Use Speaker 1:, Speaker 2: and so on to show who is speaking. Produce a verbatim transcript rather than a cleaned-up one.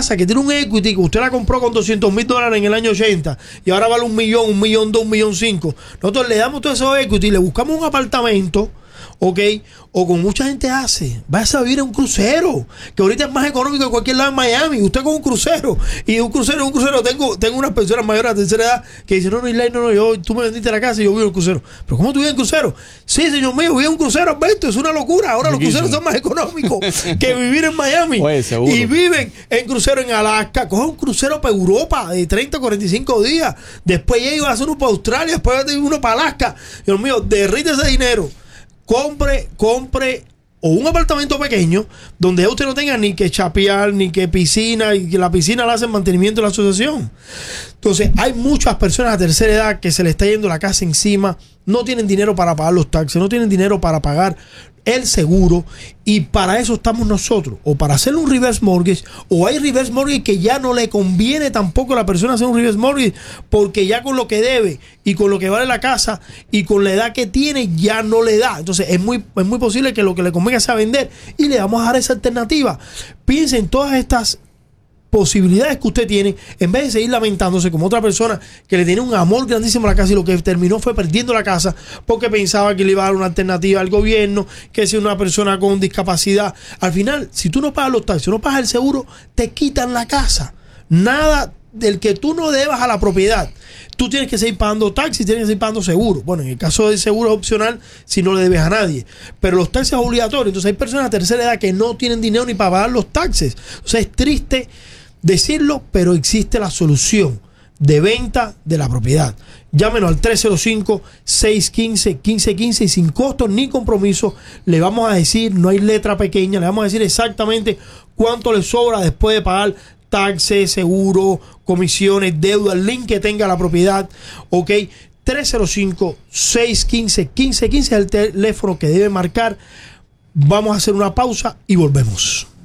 Speaker 1: casa que tiene un equity que usted la compró con doscientos mil dólares en el año ochenta y ahora vale un millón, un millón dos, un millón cinco, nosotros le damos todo esos equity y le buscamos un apartamento, ¿ok? O como mucha gente hace, vaya a vivir en un crucero, que ahorita es más económico que cualquier lado en Miami. Usted con un crucero, y un crucero, un crucero, tengo, tengo unas personas mayores de tercera edad que dicen, no, no, no, no, yo, tú me vendiste la casa y yo vivo en el crucero. ¿Pero cómo tú vives en crucero? Sí, señor mío, vivo en un crucero, Alberto, es una locura. Ahora los cruceros son más económicos que vivir en Miami.
Speaker 2: Pues, seguro.
Speaker 1: Y viven en crucero en Alaska, coge un crucero para Europa de treinta a cuarenta y cinco días, después llega a hacer uno para Australia, después uno para Alaska. Dios mío, derrite ese dinero. Compre, compre o un apartamento pequeño donde usted no tenga ni que chapear, ni que piscina, y que la piscina la hace en mantenimiento de la asociación. Entonces, hay muchas personas de tercera edad que se le está yendo la casa encima, no tienen dinero para pagar los taxes, no tienen dinero para pagar el seguro, y para eso estamos nosotros, o para hacer un reverse mortgage, o hay reverse mortgage que ya no le conviene tampoco a la persona hacer un reverse mortgage, porque ya con lo que debe y con lo que vale la casa y con la edad que tiene ya no le da. Entonces es muy, es muy posible que lo que le convenga sea vender, y le vamos a dar esa alternativa. Piensen en todas estas posibilidades que usted tiene, en vez de seguir lamentándose como otra persona que le tiene un amor grandísimo a la casa y lo que terminó fue perdiendo la casa porque pensaba que le iba a dar una alternativa al gobierno, que si una persona con discapacidad. Al final, si tú no pagas los taxes, no pagas el seguro, te quitan la casa. Nada del que tú no debas a la propiedad, tú tienes que seguir pagando taxis, tienes que seguir pagando seguro. Bueno, en el caso del seguro es opcional si no le debes a nadie, pero los taxes es obligatorio. Entonces hay personas de tercera edad que no tienen dinero ni para pagar los taxes. O sea, es triste decirlo, pero existe la solución de venta de la propiedad. Llámenos al tres cero cinco, seis uno cinco, uno cinco uno cinco y sin costo ni compromiso le vamos a decir, no hay letra pequeña, le vamos a decir exactamente cuánto le sobra después de pagar taxes, seguro, comisiones, deuda, el link que tenga la propiedad, ok. tres cero cinco, seis uno cinco, uno cinco uno cinco es el teléfono que debe marcar. Vamos a hacer una pausa y volvemos.